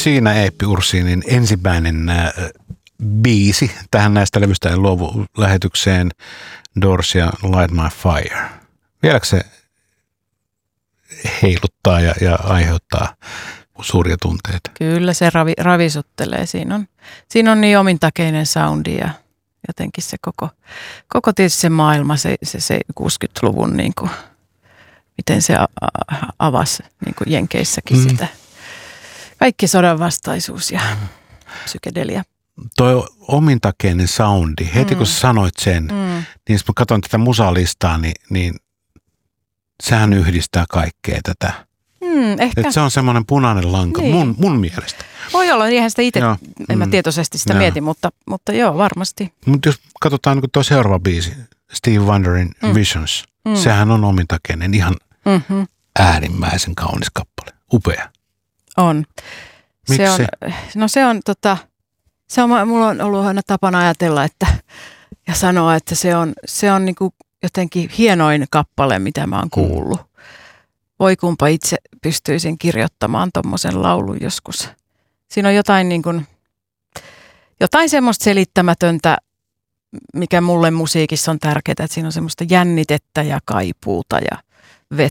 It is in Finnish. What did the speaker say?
siinä Eeppi Ursinin ensimmäinen biisi. Tähän näistä levystä ei luovu lähetykseen Doors ja Light My Fire. Vieläkö se heiluttaa ja aiheuttaa suuria tunteita? Kyllä se ravisuttelee. Siinä on niin omintakeinen soundi ja jotenkin se koko tietysti se maailma, se 60-luvun niin kuin, miten se avasi niin kuin Jenkeissäkin sitä. Kaikki sodan vastaisuus ja psykedelia. Toi omintakeinen soundi, heti kun sä sanoit sen, niin jos mä katson tätä musalistaa, niin sehän yhdistää kaikkea tätä. Ehkä. Et se on semmoinen punainen lanka mun mielestä. Voi olla, eihän sitä itse, en mä tietoisesti sitä mieti, mutta joo, varmasti. Mutta jos katsotaan niin tuo seuraava biisi, Steve Wonderin Visions, sehän on omintakeinen, ihan äärimmäisen kaunis kappale, upea. On. Miksi? Mulla on ollut aina tapana ajatella ja sanoa, että se on niin kuin jotenkin hienoin kappale, mitä mä oon kuullut. Voi kumpa itse pystyisin kirjoittamaan tommosen laulun joskus. Siinä on jotain semmoista selittämätöntä, mikä mulle musiikissa on tärkeää, että siinä on semmoista jännitettä ja kaipuuta ja